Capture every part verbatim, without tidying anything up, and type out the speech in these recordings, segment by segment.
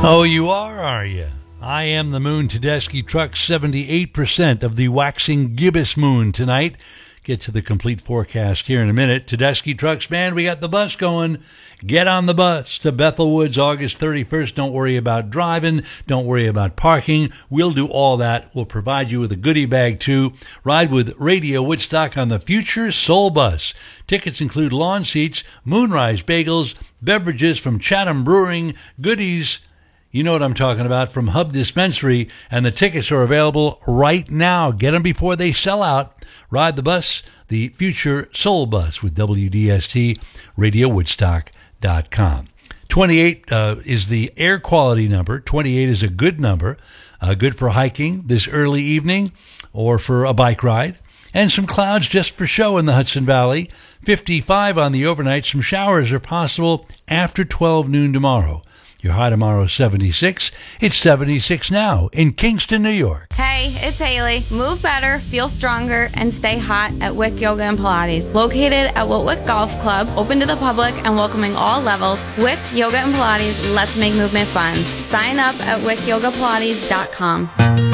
Oh, you are, are you? I am the Moon Tedeschi Truck, seventy-eight percent of the waxing gibbous moon tonight. Get to the complete forecast here in a minute. Tedeschi Trucks, man, we got the bus going. Get on the bus to Bethel Woods August thirty-first. Don't worry about driving. Don't worry about parking. We'll do all that. We'll provide you with a goodie bag, too. Ride with Radio Woodstock on the Future Soul Bus. Tickets include lawn seats, Moonrise bagels, beverages from Chatham Brewing, goodies, you know what I'm talking about, from Hub Dispensary, and the tickets are available right now. Get them before they sell out. Ride the bus, the Future Soul Bus with W D S T, radio woodstock dot com. twenty-eight uh, is the air quality number. twenty-eight is a good number, uh, good for hiking this early evening or for a bike ride. And some clouds just for show in the Hudson Valley. fifty-five on the overnight. Some showers are possible after twelve noon tomorrow. Your high tomorrow is seventy-six. It's seventy-six now in Kingston, New York. Hey, it's Haley. Move better, feel stronger, and stay hot at Wick Yoga and Pilates. Located at Wiltwick Golf Club, open to the public and welcoming all levels. Wick Yoga and Pilates, let's make movement fun. Sign up at wick yoga pilates dot com.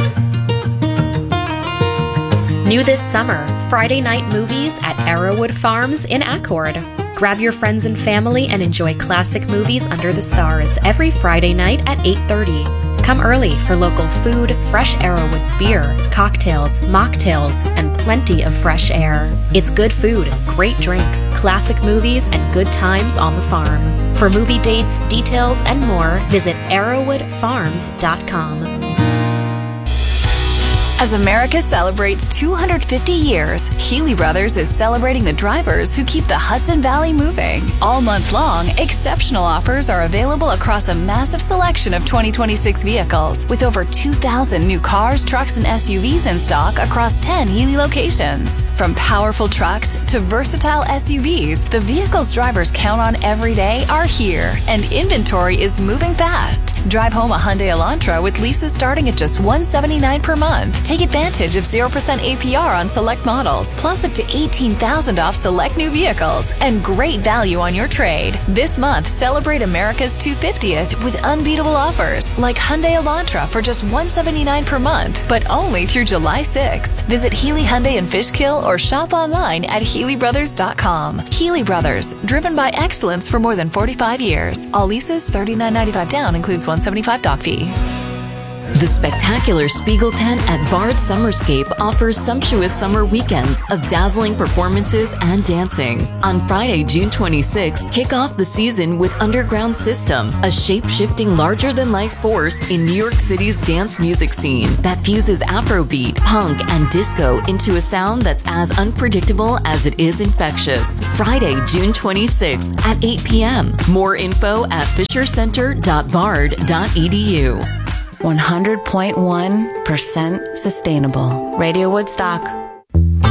New this summer, Friday night movies at Arrowwood Farms in Accord. Grab your friends and family and enjoy classic movies under the stars every Friday night at eight thirty. Come early for local food, fresh Arrowwood beer, cocktails, mocktails, and plenty of fresh air. It's good food, great drinks, classic movies, and good times on the farm. For movie dates, details, and more, visit arrowwood farms dot com. As America celebrates two hundred fifty years, Healy Brothers is celebrating the drivers who keep the Hudson Valley moving. All month long, exceptional offers are available across a massive selection of twenty twenty-six vehicles, with over two thousand new cars, trucks, and S U Vs in stock across ten Healy locations. From powerful trucks to versatile S U Vs, the vehicles drivers count on every day are here, and inventory is moving fast. Drive home a Hyundai Elantra with leases starting at just one hundred seventy-nine dollars per month. Take advantage of zero percent A P R on select models, plus up to eighteen thousand dollars off select new vehicles, and great value on your trade. This month, celebrate America's two hundred fiftieth with unbeatable offers, like Hyundai Elantra for just one hundred seventy-nine dollars per month, but only through July sixth. Visit Healy Hyundai in Fishkill or shop online at healy brothers dot com. Healy Brothers, driven by excellence for more than forty-five years. All leases thirty-nine ninety-five down, includes one hundred seventy-five dock fee. The spectacular Spiegel tent at Bard Summerscape offers sumptuous summer weekends of dazzling performances and dancing. On Friday, June twenty-sixth, kick off the season with Underground System, a shape-shifting larger-than-life force in New York City's dance music scene that fuses Afrobeat, punk, and disco into a sound that's as unpredictable as it is infectious. Friday, June twenty-sixth at eight p.m. More info at fisher center dot bard dot e d u. one hundred point one percent sustainable. Radio Woodstock.